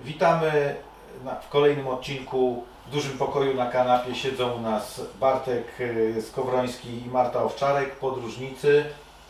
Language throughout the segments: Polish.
Witamy w kolejnym odcinku. W dużym pokoju na kanapie siedzą u nas Bartek Skowroński i Marta Owczarek, podróżnicy.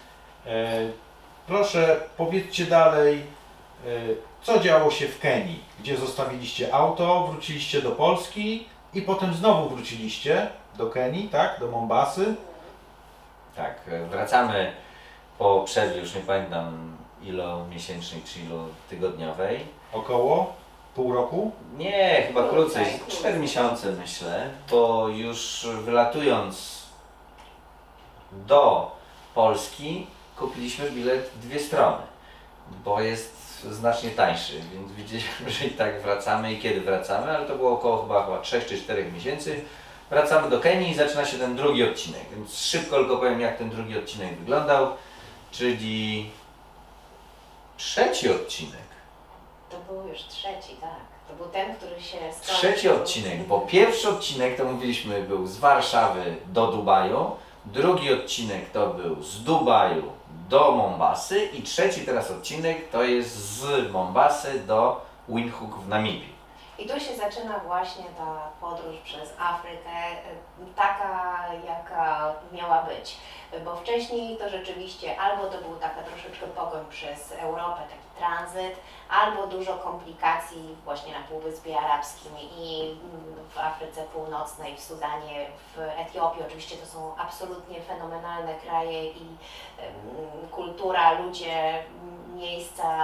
Proszę, powiedzcie dalej, co działo się w Kenii, gdzie zostawiliście auto, wróciliście do Polski i potem znowu wróciliście do Kenii, tak? Do Mombasy. Tak, wracamy po przerwie, już nie pamiętam ilomiesięcznej czy ilotygodniowej. Około pół roku? Nie, chyba krócej, 4 miesiące myślę, bo już wylatując do Polski kupiliśmy bilet w dwie strony, bo jest znacznie tańszy, więc widzieliśmy, że i tak wracamy i kiedy wracamy, ale to było około chyba 3 czy 4 miesięcy. Wracamy do Kenii i zaczyna się ten drugi odcinek, więc szybko tylko powiem, jak ten drugi odcinek wyglądał, czyli trzeci odcinek. To był już trzeci, tak. To był ten, który się skończył. Trzeci odcinek, bo pierwszy odcinek to mówiliśmy był z Warszawy do Dubaju, drugi odcinek to był z Dubaju do Mombasy i trzeci teraz odcinek to jest z Mombasy do Windhoek w Namibii. I tu się zaczyna właśnie ta podróż przez Afrykę, taka jaka miała być. Bo wcześniej to rzeczywiście albo to był taka troszeczkę pogoń przez Europę, taki tranzyt, albo dużo komplikacji właśnie na Półwyspie Arabskim i w Afryce Północnej, w Sudanie, w Etiopii. Oczywiście to są absolutnie fenomenalne kraje i kultura, ludzie, miejsca